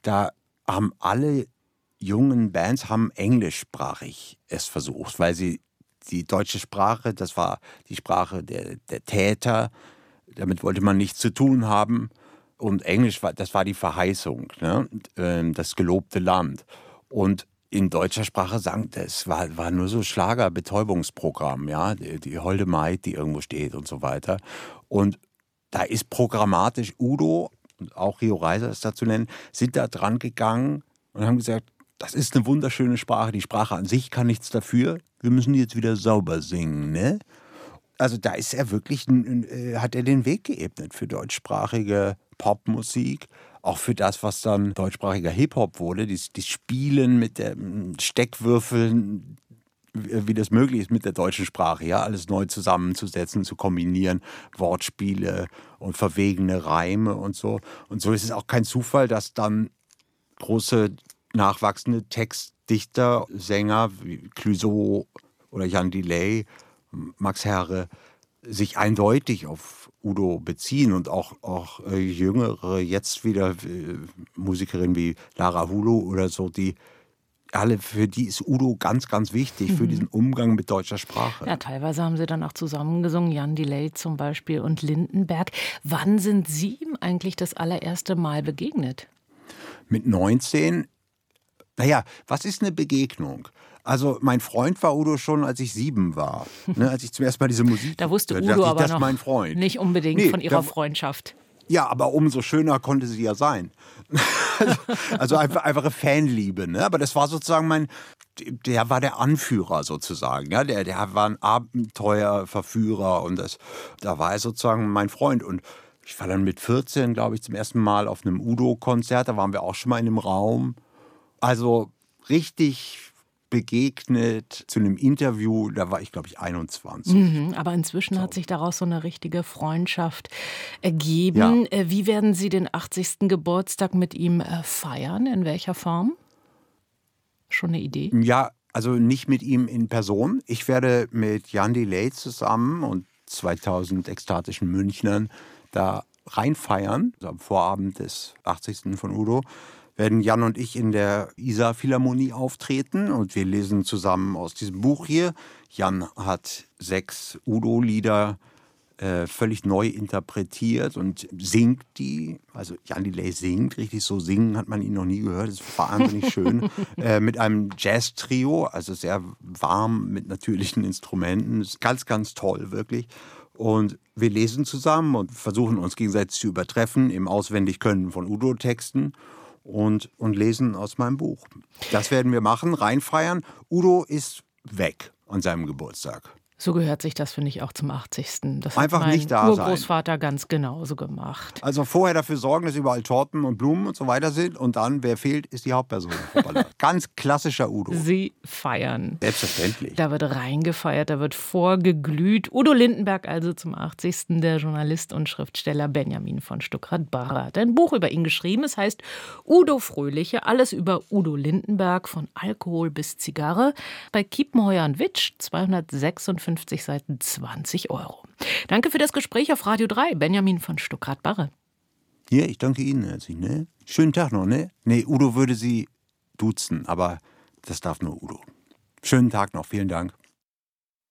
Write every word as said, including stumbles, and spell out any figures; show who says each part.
Speaker 1: da haben alle jungen Bands haben englischsprachig es versucht, weil sie die deutsche Sprache, das war die Sprache der, der Täter, damit wollte man nichts zu tun haben. Und Englisch, war, das war die Verheißung, ne? Das gelobte Land. Und in deutscher Sprache sagen, das war, war nur so Schlager-Betäubungsprogramm, ja, die, die Holde Maid, die irgendwo steht und so weiter. Und da ist programmatisch Udo und auch Rio Reiser ist da zu nennen, sind da dran gegangen und haben gesagt, das ist eine wunderschöne Sprache. Die Sprache an sich kann nichts dafür. Wir müssen jetzt wieder sauber singen, ne? Also da ist er wirklich, äh, hat er den Weg geebnet für deutschsprachige Popmusik. Auch für das, was dann deutschsprachiger Hip-Hop wurde. Das Spielen mit den Steckwürfeln, wie das möglich ist mit der deutschen Sprache. Ja? Alles neu zusammenzusetzen, zu kombinieren. Wortspiele und verwegene Reime und so. Und so ist es auch kein Zufall, dass dann große nachwachsende Textdichter, Sänger wie Clouseau oder Jan Delay, Max Herre sich eindeutig auf Udo beziehen und auch, auch äh, jüngere, jetzt wieder äh, Musikerinnen wie Lara Hulo oder so, die alle, für die ist Udo ganz, ganz wichtig für diesen Umgang mit deutscher Sprache.
Speaker 2: Ja, teilweise haben sie dann auch zusammengesungen, Jan Delay zum Beispiel und Lindenberg. Wann sind Sie ihm eigentlich das allererste Mal begegnet?
Speaker 1: Mit neunzehn. Naja, was ist eine Begegnung? Also mein Freund war Udo schon, als ich sieben war. Ne, als ich zum ersten Mal diese Musik
Speaker 2: Da wusste
Speaker 1: hörte,
Speaker 2: Udo
Speaker 1: dachte ich,
Speaker 2: aber
Speaker 1: das ist
Speaker 2: noch
Speaker 1: mein Freund.
Speaker 2: nicht unbedingt
Speaker 1: Nee,
Speaker 2: von ihrer
Speaker 1: da-
Speaker 2: Freundschaft.
Speaker 1: Ja, aber umso schöner konnte sie ja sein. also also einfach, einfache Fanliebe. Ne? Aber das war sozusagen mein, der war der Anführer sozusagen. Ja? Der, der war ein Abenteuerverführer und das, da war er sozusagen mein Freund. Und ich war dann mit vierzehn, glaube ich, zum ersten Mal auf einem Udo-Konzert. Da waren wir auch schon mal in einem Raum. Also richtig begegnet zu einem Interview, da war ich, glaube ich, einundzwanzig.
Speaker 2: Mhm, aber inzwischen
Speaker 1: So.
Speaker 2: hat sich daraus so eine richtige Freundschaft ergeben.
Speaker 1: Ja.
Speaker 2: Äh, Wie werden Sie den achtzigsten Geburtstag mit ihm äh, feiern? In welcher Form? Schon eine Idee?
Speaker 1: Ja, also nicht mit ihm in Person. Ich werde mit Jan Delay zusammen und zweitausend ekstatischen Münchnern da reinfeiern. Also am Vorabend des achtzigsten von Udo werden Jan und ich in der Isar Philharmonie auftreten und wir lesen zusammen aus diesem Buch hier. Jan hat sechs Udo-Lieder äh, völlig neu interpretiert und singt die. Also Jan Delay singt, richtig so singen hat man ihn noch nie gehört. Das ist wahnsinnig schön. äh, mit einem Jazz-Trio, also sehr warm mit natürlichen Instrumenten. Das ist ganz, ganz toll, wirklich. Und wir lesen zusammen und versuchen uns gegenseitig zu übertreffen im Auswendigkönnen von Udo-Texten. Und, und lesen aus meinem Buch. Das werden wir machen, reinfeiern. Udo ist weg an seinem Geburtstag.
Speaker 2: So gehört sich das, finde ich, auch zum achtzigsten Das
Speaker 1: Einfach
Speaker 2: hat mein
Speaker 1: nicht da sein.
Speaker 2: Urgroßvater ganz genauso gemacht.
Speaker 1: Also vorher dafür sorgen, dass überall Torten und Blumen und so weiter sind. Und dann, wer fehlt, ist die Hauptperson. Hoppala. Ganz klassischer Udo.
Speaker 2: Sie feiern.
Speaker 1: Selbstverständlich.
Speaker 2: Da wird reingefeiert, da wird vorgeglüht. Udo Lindenberg also zum achtzigsten Der Journalist und Schriftsteller Benjamin von Stuckrad-Barre hat ein Buch über ihn geschrieben. Es heißt Udo Fröhliche, alles über Udo Lindenberg, von Alkohol bis Zigarre. Bei Kiepenheuer und Witsch, zweihundertsechsundfünfzig Seiten, zwanzig Euro. Danke für das Gespräch auf Radio drei, Benjamin von Stuckrad-Barre.
Speaker 1: Hier, ich danke Ihnen herzlich. Ne? Schönen Tag noch, ne? Nee, Udo würde Sie duzen, aber das darf nur Udo. Schönen Tag noch, vielen Dank.